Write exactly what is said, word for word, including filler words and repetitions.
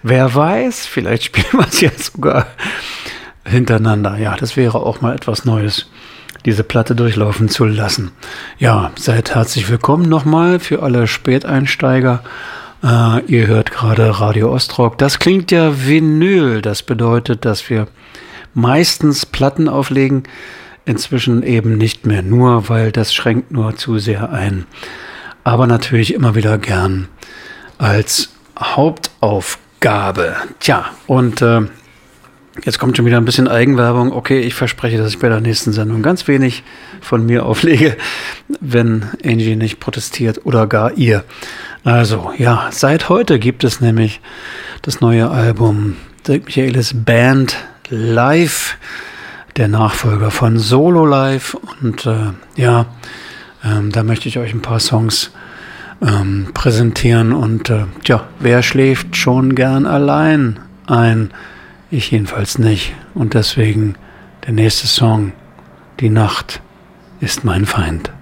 Wer weiß, vielleicht spielen wir es jetzt sogar hintereinander. Ja, das wäre auch mal etwas Neues, diese Platte durchlaufen zu lassen. Ja, seid herzlich willkommen nochmal für alle Späteinsteiger. Äh, ihr hört gerade Radio Ostrock. Das klingt ja Vinyl. Das bedeutet, dass wir meistens Platten auflegen. Inzwischen eben nicht mehr, nur weil das schränkt nur zu sehr ein. Aber natürlich immer wieder gern als Hauptaufgabe. Tja, und äh, jetzt kommt schon wieder ein bisschen Eigenwerbung. Okay, ich verspreche, dass ich bei der nächsten Sendung ganz wenig von mir auflege, wenn Angie nicht protestiert oder gar ihr. Also, ja, seit heute gibt es nämlich das neue Album Dirk Michaelis Band Live, der Nachfolger von Solo Live. Und äh, ja, ähm, da möchte ich euch ein paar Songs ähm, präsentieren. Und äh, tja, wer schläft schon gern allein ein? Ich jedenfalls nicht. Und deswegen der nächste Song, Die Nacht ist mein Feind.